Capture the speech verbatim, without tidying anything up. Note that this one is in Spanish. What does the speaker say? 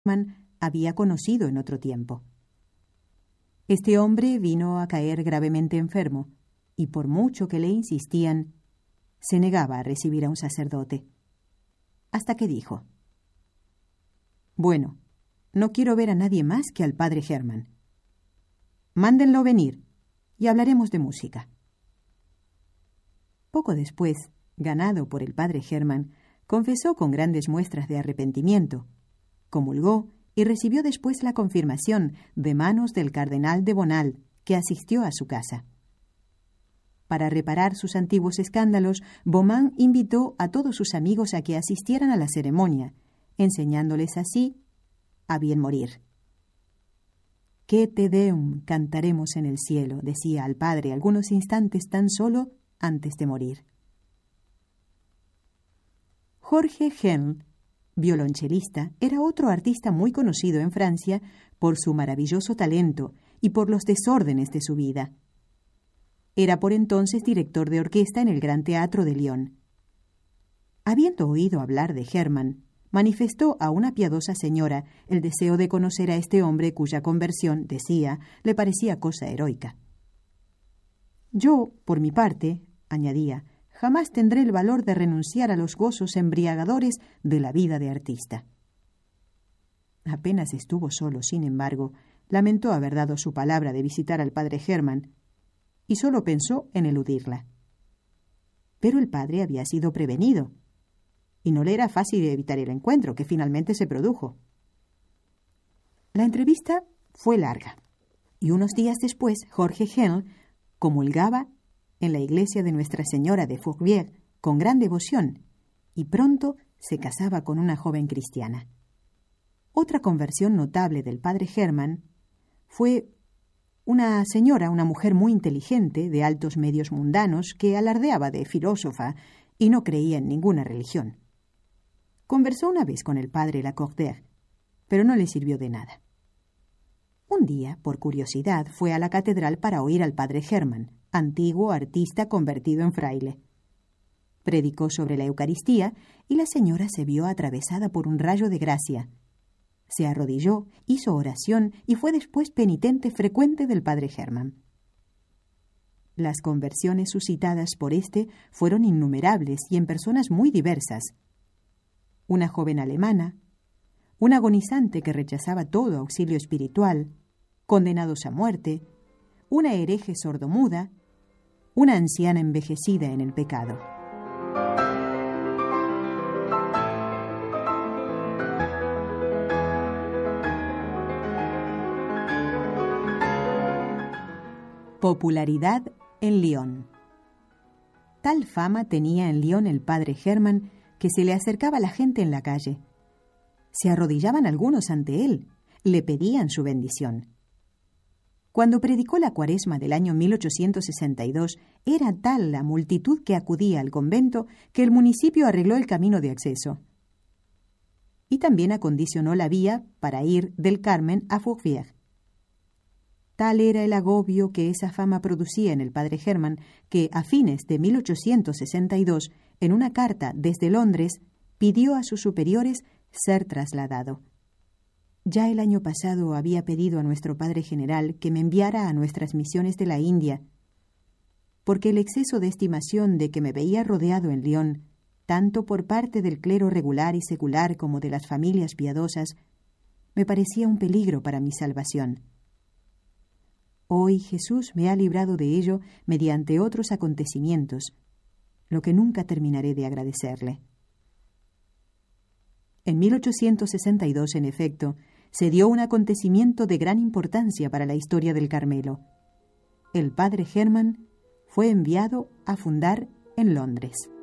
Hermann había conocido en otro tiempo. Este hombre vino a caer gravemente enfermo, y por mucho que le insistían, se negaba a recibir a un sacerdote. Hasta que dijo: «Bueno, no quiero ver a nadie más que al padre Hermann. Mándenlo venir y hablaremos de música». Poco después, ganado por el padre Hermann, confesó con grandes muestras de arrepentimiento, comulgó y recibió después la confirmación de manos del cardenal de Bonald, que asistió a su casa. Para reparar sus antiguos escándalos, Beaumont invitó a todos sus amigos a que asistieran a la ceremonia, enseñándoles así a bien morir. «¿Qué te deum cantaremos en el cielo?», decía al padre algunos instantes tan solo antes de morir. Jorge Henle, violonchelista, era otro artista muy conocido en Francia por su maravilloso talento y por los desórdenes de su vida. Era por entonces director de orquesta en el Gran Teatro de Lyon. Habiendo oído hablar de Hermann, manifestó a una piadosa señora el deseo de conocer a este hombre cuya conversión, decía, le parecía cosa heroica. «Yo, por mi parte», añadía, «jamás tendré el valor de renunciar a los gozos embriagadores de la vida de artista». Apenas estuvo solo, sin embargo, lamentó haber dado su palabra de visitar al padre Hermann y solo pensó en eludirla. Pero el padre había sido prevenido y no le era fácil evitar el encuentro, que finalmente se produjo. La entrevista fue larga y unos días después Jorge Henle comulgaba en la iglesia de Nuestra Señora de Fourvière con gran devoción y pronto se casaba con una joven cristiana. Otra conversión notable del padre Hermann fue una señora, una mujer muy inteligente, de altos medios mundanos, que alardeaba de filósofa y no creía en ninguna religión. Conversó una vez con el padre Lacordaire, pero no le sirvió de nada. Un día, por curiosidad, fue a la catedral para oír al padre Hermann, antiguo artista convertido en fraile. Predicó sobre la Eucaristía y la señora se vio atravesada por un rayo de gracia. Se arrodilló, hizo oración y fue después penitente frecuente del padre Hermann. Las conversiones suscitadas por éste fueron innumerables y en personas muy diversas. Una joven alemana, un agonizante que rechazaba todo auxilio espiritual, condenados a muerte, una hereje sordomuda, una anciana envejecida en el pecado. Popularidad en Lyon. Tal fama tenía en Lyon el padre Hermann que se le acercaba la gente en la calle. Se arrodillaban algunos ante él, le pedían su bendición. Cuando predicó la Cuaresma del año mil ochocientos sesenta y dos, era tal la multitud que acudía al convento que el municipio arregló el camino de acceso. Y también acondicionó la vía para ir del Carmen a Fourvière. Tal era el agobio que esa fama producía en el padre Hermann que, a fines de mil ochocientos sesenta y dos, en una carta desde Londres, pidió a sus superiores ser trasladado. Ya el año pasado había pedido a nuestro padre general que me enviara a nuestras misiones de la India, porque el exceso de estimación de que me veía rodeado en Lyon, tanto por parte del clero regular y secular como de las familias piadosas, me parecía un peligro para mi salvación. Hoy Jesús me ha librado de ello mediante otros acontecimientos, lo que nunca terminaré de agradecerle. En mil ochocientos sesenta y dos, en efecto, se dio un acontecimiento de gran importancia para la historia del Carmelo. El padre Hermann fue enviado a fundar en Londres.